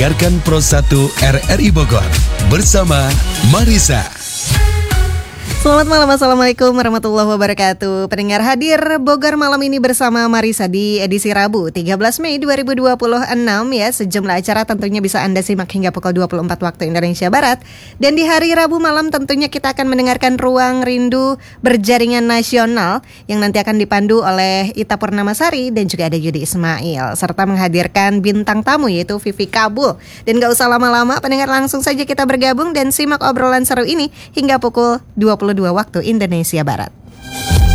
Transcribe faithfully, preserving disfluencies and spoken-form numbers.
Dengarkan Pro satu R R I Bogor bersama Marisa. Selamat malam, Assalamualaikum warahmatullahi wabarakatuh. Pendengar hadir Bogor malam ini bersama Marisa di edisi Rabu tiga belas Mei dua ribu dua puluh enam ya. Sejumlah acara tentunya bisa Anda simak hingga pukul dua puluh empat waktu Indonesia Barat. Dan di hari Rabu malam tentunya kita akan mendengarkan Ruang Rindu Berjaringan Nasional yang nanti akan dipandu oleh Ita Purnamasari dan juga ada Yudi Ismail, serta menghadirkan bintang tamu yaitu Vivi Kabul. Dan gak usah lama-lama, pendengar, langsung saja kita bergabung dan simak obrolan seru ini hingga pukul dua puluh dua waktu Indonesia Barat.